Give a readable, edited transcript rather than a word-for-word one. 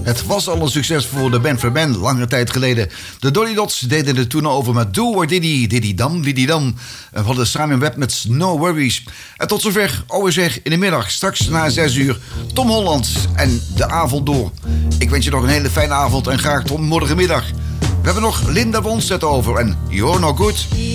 Het was al een succes voor de band for Ben, lange tijd geleden. De Dolly Dots deden het toen over met Do or Diddy Dam. We hadden Simon Webb met No Worries. En tot zover, alweer zeg, in de middag, straks na 6 uur, Tom Holland en de avond door. Ik wens je nog een hele fijne avond en graag tot morgenmiddag. We hebben nog Linda Ronstedt over en You're No Good.